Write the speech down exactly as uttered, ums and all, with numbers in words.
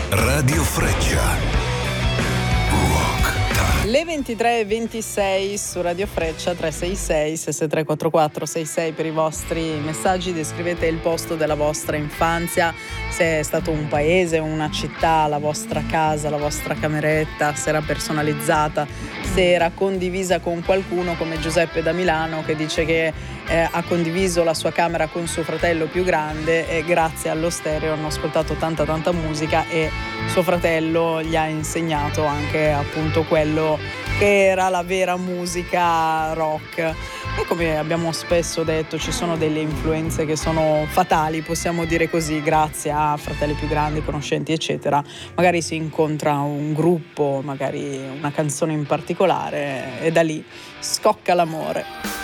Radio Freccia. Le ventitré e ventisei su Radio Freccia. Tre sei sei sei sei tre quattro quattro sei sei per i vostri messaggi. Descrivete il posto della vostra infanzia, se è stato un paese, una città, la vostra casa, la vostra cameretta, se era personalizzata, se era condivisa con qualcuno, come Giuseppe da Milano che dice che eh, ha condiviso la sua camera con suo fratello più grande e grazie allo stereo hanno ascoltato tanta tanta musica e suo fratello gli ha insegnato anche appunto quello che era la vera musica rock. E come abbiamo spesso detto, ci sono delle influenze che sono fatali, possiamo dire così, grazie a fratelli più grandi, conoscenti eccetera. Magari si incontra un gruppo, magari una canzone in particolare e da lì scocca l'amore.